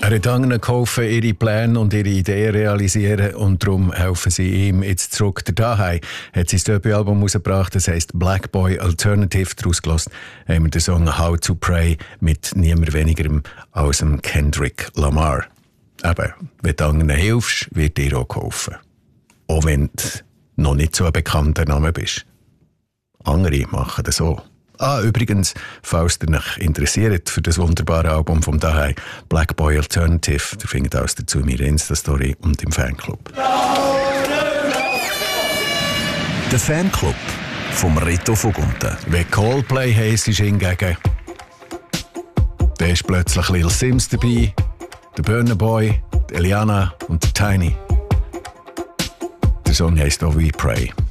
Er hat anderen geholfen, ihre Pläne und ihre Ideen realisieren und darum helfen sie ihm jetzt zurück. Der Daheim hat sein Debütalbum rausgebracht, das heisst Black Boy Alternative. Daraus gehört haben wir den Song How to Pray mit niemand wenigerem als dem Kendrick Lamar. Eben, wenn du anderen hilfst, wird dir auch geholfen. Auch wenn du noch nicht so ein bekannter Name bist. Andere machen das so. Übrigens, falls ihr euch interessiert für das wunderbare Album vom Daheim, Black Boy Alternative, ihr findet alles dazu in meiner Insta-Story und im Fanclub. Der Fanclub vom Reto Vogunten. Wenn Coldplay heisst, ist hingegen, da ist plötzlich Lil Sims dabei, der Burna Boy, die Eliana und der Tiny. Der Song heisst auch We Pray.